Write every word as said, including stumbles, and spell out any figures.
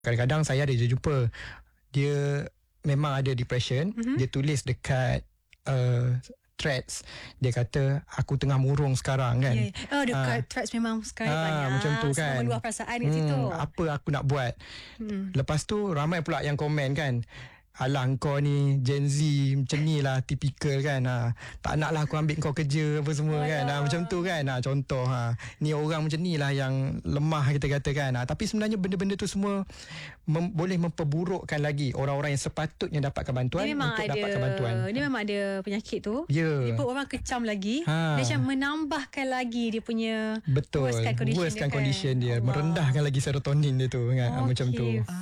Kadang-kadang saya ada je jumpa dia memang ada depression. Mm-hmm. Dia tulis dekat uh, threads, dia kata aku tengah murung sekarang kan. Yeah. Oh, dekat ha. threads memang sekarang ha, banyak macam tu kan. Semua meluah perasaan kat hmm, situ. Apa aku nak buat? Hmm. Lepas tu ramai pula yang komen kan, alah kau ni Gen Z macam ni lah, typical kan. Ha. Tak nak lah aku ambil kau kerja apa semua. Oh, kan. Ha. Macam tu kan. Ha. Contoh. Ha. Ni orang macam ni lah yang lemah kita kata kan. Ha. Tapi sebenarnya benda-benda tu semua mem- boleh memperburukkan lagi orang-orang yang sepatutnya dapatkan bantuan untuk ada, dapatkan bantuan. Dia memang ada penyakit tu. Yeah. Dia pun orang kecam lagi. Ha. Dia macam menambahkan lagi dia punya betul, worst condition worst dia. Condition kan? dia. Merendahkan lagi serotonin dia tu kan. Okay. Ha. Macam tu.